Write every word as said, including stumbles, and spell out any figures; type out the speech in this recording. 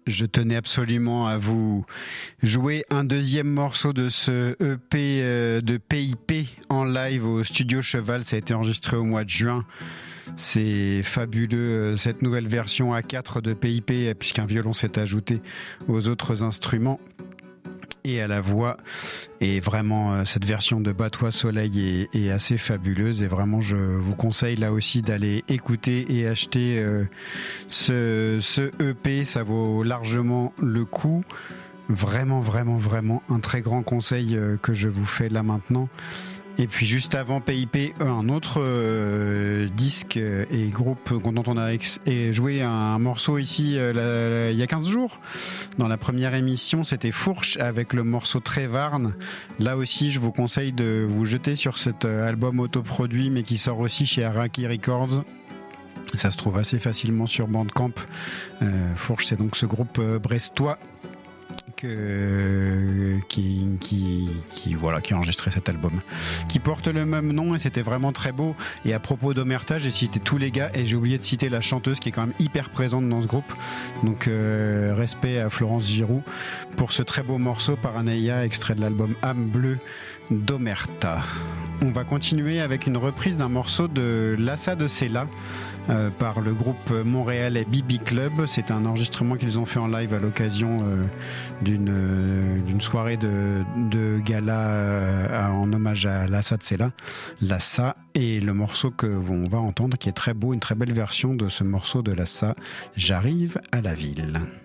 Je tenais absolument à vous jouer un deuxième morceau de ce E P de P I P en live au Studio Cheval. Ça a été enregistré au mois de juin. C'est fabuleux, cette nouvelle version à quatre de P I P, puisqu'un violon s'est ajouté aux autres instruments et à la voix. Et vraiment, cette version de Bat-toi Soleil est, est assez fabuleuse. Et vraiment, je vous conseille là aussi d'aller écouter et acheter euh, ce, ce E P. Ça vaut largement le coup. Vraiment, vraiment, vraiment un très grand conseil euh, que je vous fais là maintenant. Et puis juste avant P I P, un autre euh, disque et groupe dont on a ex- et joué un morceau ici euh, la, la, il y a quinze jours. Dans la première émission, c'était Fourche avec le morceau Trévarne. Là aussi, je vous conseille de vous jeter sur cet album autoproduit, mais qui sort aussi chez Araki Records. Ça se trouve assez facilement sur Bandcamp. Euh, Fourche, c'est donc ce groupe euh, brestois Que, qui, qui, qui, voilà, qui a enregistré cet album, qui porte le même nom, et c'était vraiment très beau. Et à propos d'Omerta, j'ai cité tous les gars et j'ai oublié de citer la chanteuse qui est quand même hyper présente dans ce groupe. Donc euh, respect à Florence Giroux pour ce très beau morceau par Anaïa, extrait de l'album Âme Bleue d'Omerta. On va continuer avec une reprise d'un morceau de Lassa de Sela euh, par le groupe montréalais B B Club. C'est un enregistrement qu'ils ont fait en live à l'occasion euh, d'une, euh, d'une soirée de, de gala euh, en hommage à Lassa de Sela. Lassa, et le morceau que on va entendre qui est très beau, une très belle version de ce morceau de Lassa, J'arrive à la ville.